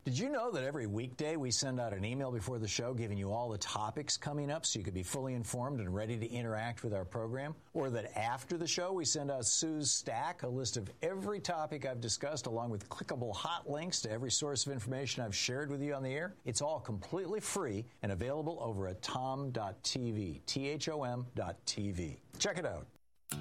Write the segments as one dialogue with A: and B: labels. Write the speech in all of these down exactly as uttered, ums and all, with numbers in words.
A: Did you know that every weekday we send out an email before the show giving you all the topics coming up so you could be fully informed and ready to interact with our program? Or that after the show we send out Sue's Stack, a list of every topic I've discussed along with clickable hot links to every source of information I've shared with you on the air? It's all completely free and available over at tom dot t v, T H O M dot T V. Check it out.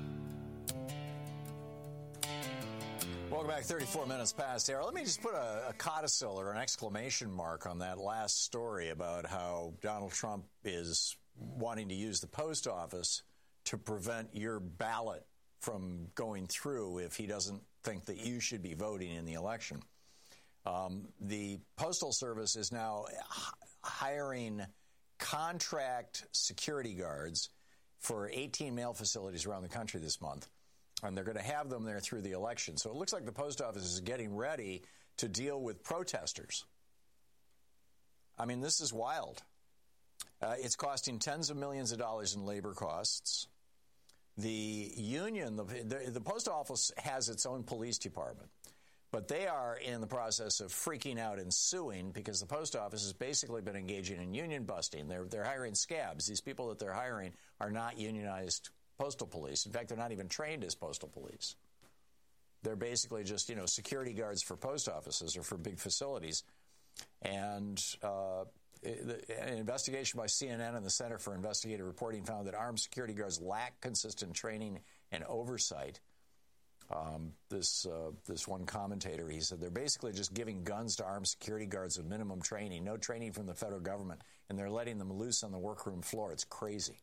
A: Welcome back, thirty-four minutes past the hour. Let me just put a, a codicil or an exclamation mark on that last story about how Donald Trump is wanting to use the post office to prevent your ballot from going through if he doesn't think that you should be voting in the election. Um, the Postal Service is now h- hiring contract security guards for eighteen mail facilities around the country this month. And they're going to have them there through the election. So it looks like the post office is getting ready to deal with protesters. I mean, this is wild. Uh, it's costing tens of millions of dollars in labor costs. The union, the, the, the post office has its own police department. But they are in the process of freaking out and suing because the post office has basically been engaging in union busting. They're, they're hiring scabs. These people that they're hiring are not unionized postal police. In fact, they're not even trained as postal police. They're basically just, you know, security guards for post offices or for big facilities. And uh, an investigation by C N N and the Center for Investigative Reporting found that armed security guards lack consistent training and oversight. Um, this uh, this one commentator, he said, they're basically just giving guns to armed security guards with minimum training, no training from the federal government, and they're letting them loose on the workroom floor. It's crazy.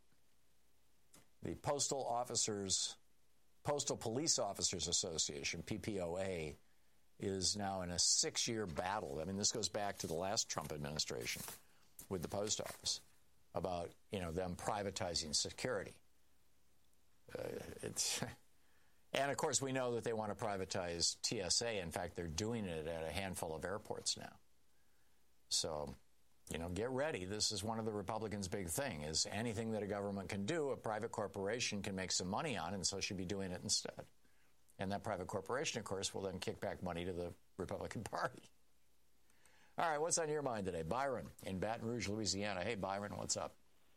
A: The Postal Officers, Postal Police Officers Association, P P O A, is now in a six-year battle. I mean, this goes back to the last Trump administration with the post office about, you know, them privatizing security. Uh, it's, and, of course, we know that they want to privatize T S A. In fact, they're doing it at a handful of airports now. So, you know, get ready. This is one of the Republicans' big thing, is anything that a government can do, a private corporation can make some money on, and so should be doing it instead. And that private corporation, of course, will then kick back money to the Republican Party. All right, what's on your mind today? Byron in Baton Rouge, Louisiana. Hey, Byron, what's up?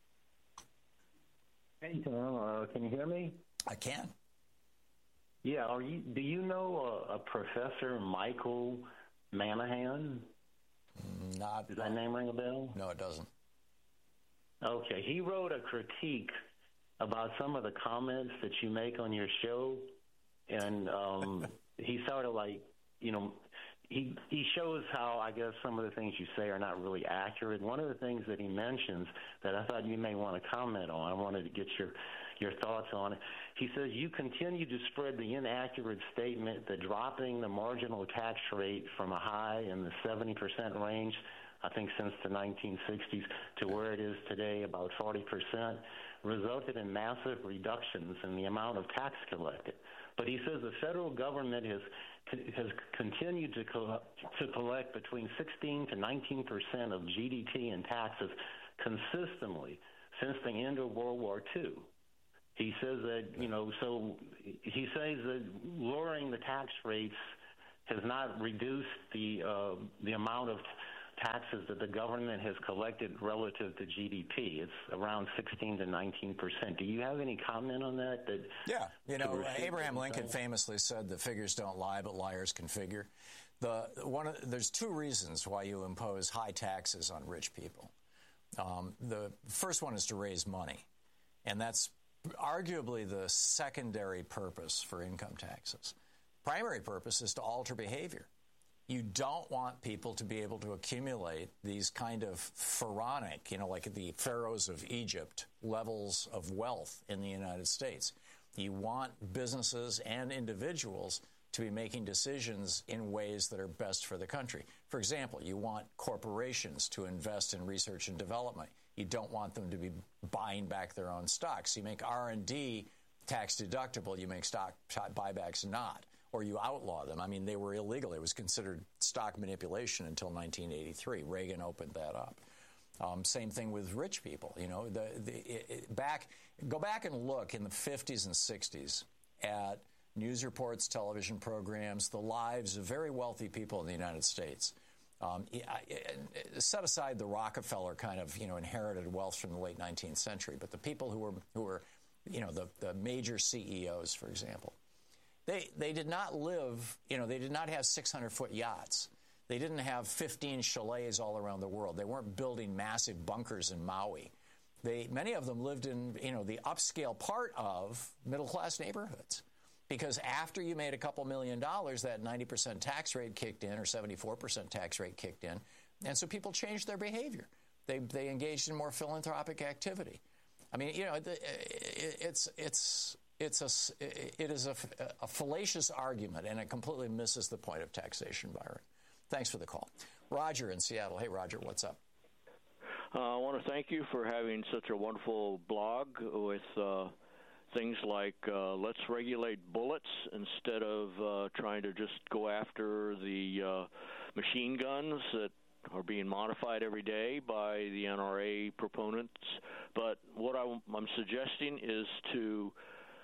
B: Hey, Tom. Uh, can you hear me?
A: I can.
B: Yeah. Are you? Do you know a, a Professor Michael Manahan?
A: Not.
B: Does that name ring a bell?
A: No, it doesn't.
B: Okay. He wrote a critique about some of the comments that you make on your show, and um, he sort of like, you know, he he shows how, I guess, some of the things you say are not really accurate. One of the things that he mentions that I thought you may want to comment on, I wanted to get your your thoughts on it. He says, you continue to spread the inaccurate statement that dropping the marginal tax rate from a high in the seventy percent range, I think since the nineteen sixties, to where it is today, about forty percent, resulted in massive reductions in the amount of tax collected. But he says the federal government has has continued to co- to collect between sixteen to nineteen percent of G D P in taxes consistently since the end of World War Two. He says that, you know, so he says that lowering the tax rates has not reduced the uh, the amount of taxes that the government has collected relative to G D P. It's around sixteen to nineteen percent. Do you have any comment on that? That
A: yeah, you know, Abraham Lincoln famously said the figures don't lie, but liars can figure. The one of, there's two reasons why you impose high taxes on rich people. Um, the first one is to raise money, and that's arguably the secondary purpose for income taxes. Primary purpose is to alter behavior. You don't want people to be able to accumulate these kind of pharaonic, you know, like the pharaohs of Egypt, levels of wealth in the United States. You want businesses and individuals to be making decisions in ways that are best for the country. For example, you want corporations to invest in research and development. You don't want them to be buying back their own stocks. You make R and D tax deductible, you make stock buybacks not, or you outlaw them. I mean, they were illegal. It was considered stock manipulation until nineteen eighty-three. Reagan opened that up. Um, same thing with rich people. You know, the, the it, it, back go back and look in the fifties and sixties at news reports, television programs, the lives of very wealthy people in the United States. Um, set aside the Rockefeller kind of, you know, inherited wealth from the late nineteenth century, but the people who were, who were, you know, the, the major C E Os, for example, they they did not live, you know, they did not have six hundred foot yachts. They didn't have fifteen chalets all around the world. They weren't building massive bunkers in Maui. They, many of them lived in, you know, the upscale part of middle-class neighborhoods. Because after you made a couple million dollars, that ninety percent tax rate kicked in, or seventy-four percent tax rate kicked in. And so people changed their behavior. They they engaged in more philanthropic activity. I mean, you know, it's it's it's a it is a, a fallacious argument, and it completely misses the point of taxation, Byron. Thanks for the call. Roger in Seattle. Hey, Roger, what's up?
C: Uh, I want to thank you for having such a wonderful blog with uh, things like uh, let's regulate bullets instead of uh, trying to just go after the uh, machine guns that are being modified every day by the N R A proponents. But what I, I'm suggesting is to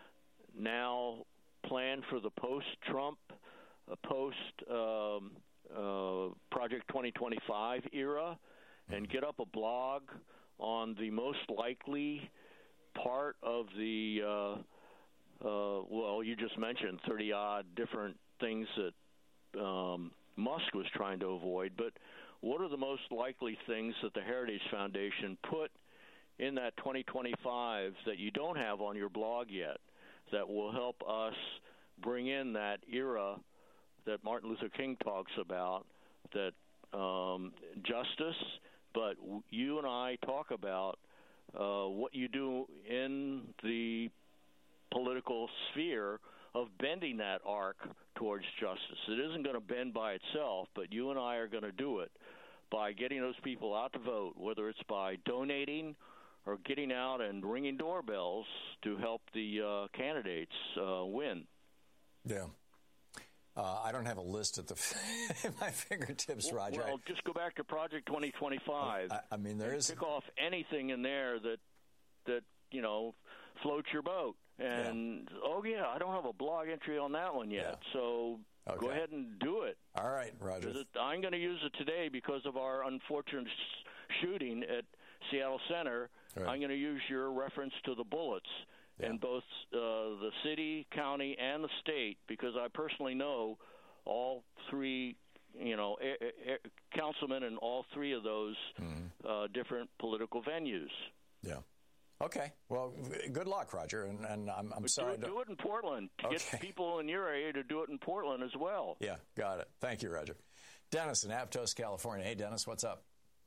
C: now plan for the post-Trump, uh, post um, uh, Project twenty twenty-five era, and get up a blog on the most likely part of the, uh, uh, well, you just mentioned thirty-odd different things that um, Musk was trying to avoid, but what are the most likely things that the Heritage Foundation put in that twenty twenty-five that you don't have on your blog yet that will help us bring in that era that Martin Luther King talks about, that um, justice, but you and I talk about uh, what you do in the political sphere of bending that arc towards justice. It isn't going to bend by itself, but you and I are going to do it by getting those people out to vote, whether it's by donating or getting out and ringing doorbells to help the uh, candidates uh, win.
A: Yeah. Uh, I don't have a list at the at my fingertips, Roger.
C: Well, just go back to Project twenty twenty-five.
A: I, I mean, there is
C: pick off anything in there that that you know floats your boat. And yeah. oh yeah, I don't have a blog entry on that one yet. Yeah. So okay. Go ahead and do it.
A: All right, Roger.
C: It, I'm going to use it today because of our unfortunate shooting at Seattle Center. Right. I'm going to use your reference to the bullets. Yeah. In both uh, the city, county, and the state, because I personally know all three, you know, a- a- councilmen in all three of those mm-hmm. uh, different political venues.
A: Yeah. Okay. Well, good luck, Roger. And, and I'm, I'm sorry.
C: Do, do it in Portland. Okay. Get people in your area to do it in Portland as well.
A: Yeah, got it. Thank you, Roger. Dennis in Aptos, California. Hey, Dennis, what's up?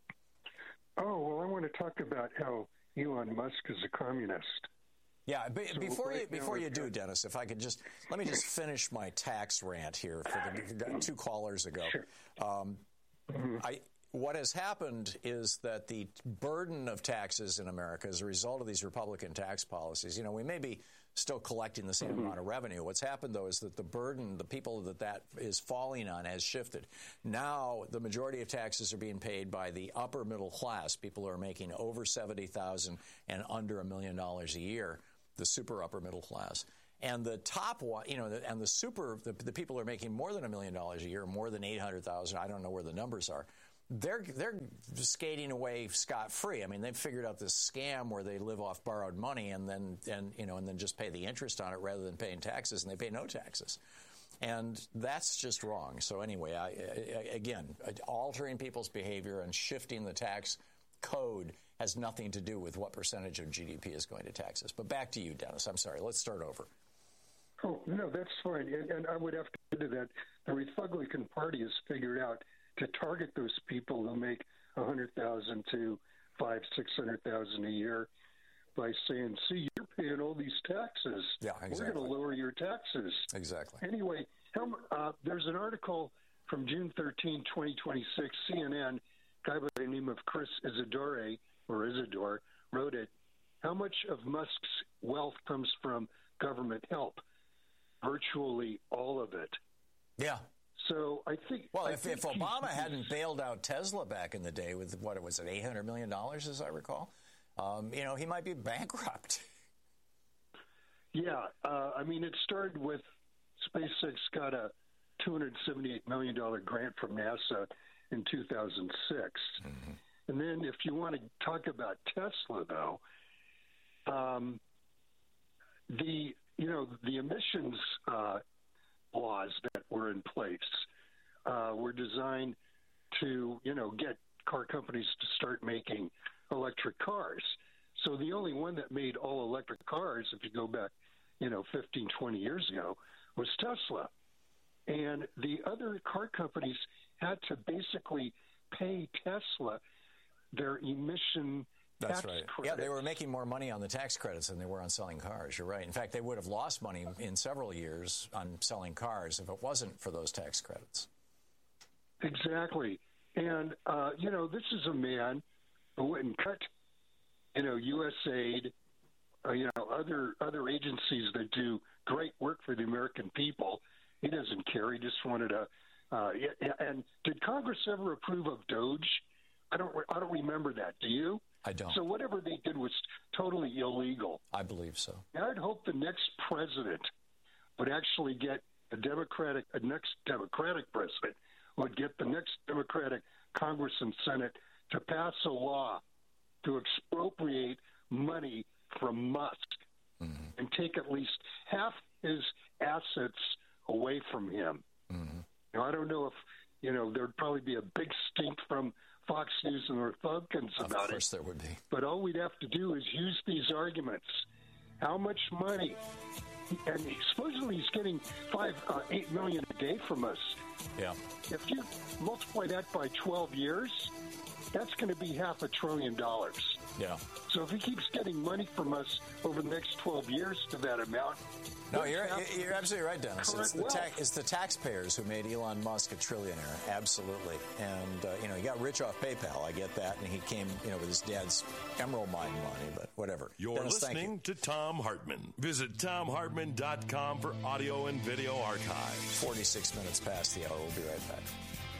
D: Oh, well, I want to talk about how Elon Musk is a communist.
A: Yeah, be, so before right you before you do, Dennis, if I could just let me just finish my tax rant here for the two callers ago.
D: Sure.
A: Um, mm-hmm. I what has happened is that the burden of taxes in America as a result of these Republican tax policies, you know, we may be still collecting the same mm-hmm. amount of revenue. What's happened, though, is that the burden, the people that that is falling on has shifted. Now, the majority of taxes are being paid by the upper middle class, people who are making over seventy thousand dollars and under a million dollars a year, the super upper middle class. And the top one, you know, the, and the super, the, the people who are making more than a million dollars a year, more than eight hundred thousand dollars, I don't know where the numbers are, They're they're skating away scot-free. I mean, they've figured out this scam where they live off borrowed money and then and you know and then just pay the interest on it rather than paying taxes, and they pay no taxes, and that's just wrong. So anyway, I, I, again, altering people's behavior and shifting the tax code has nothing to do with what percentage of G D P is going to taxes. But back to you, Dennis. I'm sorry. Let's start over.
D: Oh no, that's fine. And, and I would have to add to that. The Republican Party has figured out to target those people who make a hundred thousand to five, six hundred thousand a year by saying, "See, you're paying all these taxes.
A: Yeah, exactly.
D: We're going to lower your taxes."
A: Exactly.
D: Anyway, how, uh, there's an article from June thirteenth, twenty twenty-six, C N N. Guy by the name of Chris Isidore or Isidore wrote it. How much of Musk's wealth comes from government help? Virtually all of it.
A: Yeah.
D: So I think.
A: Well,
D: I
A: if,
D: think
A: if Obama hadn't bailed out Tesla back in the day with what was it, eight hundred million dollars, as I recall, um, you know, he might be bankrupt.
D: Yeah, uh, I mean, it started with SpaceX got a two hundred seventy-eight million dollars grant from NASA, in two thousand six. Mm-hmm. And then if you want to talk about Tesla, though, um, the you know the emissions uh, laws that were in place uh, were designed to you know get car companies to start making electric cars. So the only one that made all electric cars, if you go back, you know, fifteen, twenty years ago, was Tesla. And the other car companies had to basically pay Tesla their emission
A: That's
D: tax
A: right.
D: credits.
A: Yeah, they were making more money on the tax credits than they were on selling cars. You're right. In fact, they would have lost money in several years on selling cars if it wasn't for those tax credits.
D: Exactly. And, uh, you know, this is a man who went and cut, you know, U S A I D, uh, you know, other other agencies that do great work for the American people. He doesn't care. He just wanted to. Uh, and did Congress ever approve of Doge? I don't. I don't remember that. Do you?
A: I don't.
D: So whatever they did was totally illegal.
A: I believe so.
D: And I'd hope the next president would actually get a Democratic, a next Democratic president would get the next Democratic Congress and Senate to pass a law to expropriate money from Musk mm-hmm. and take at least half his assets away from him. Mm-hmm. Now, I don't know if, you know, there'd probably be a big stink from Fox News and Republicans about it.
A: Of course there would be.
D: But all we'd have to do is use these arguments. How much money? And he, supposedly he's getting five, uh, eight million a day from us.
A: Yeah.
D: If you multiply that by twelve years, that's going to be half a trillion dollars.
A: Yeah.
D: So if he keeps getting money from us over the next twelve years to that amount.
A: No, you're you're absolutely right, Dennis. It's the,
D: wealth.
A: ta- it's the taxpayers who made Elon Musk a trillionaire. Absolutely. And, uh, you know, he got rich off PayPal. I get that. And he came, you know, with his dad's Emerald Mine money, but whatever.
E: You're
A: Dennis,
E: listening
A: you.
E: to Thom Hartmann. Visit Thom Hartmann dot com for audio and video archives.
A: forty-six minutes past the hour. We'll be right back.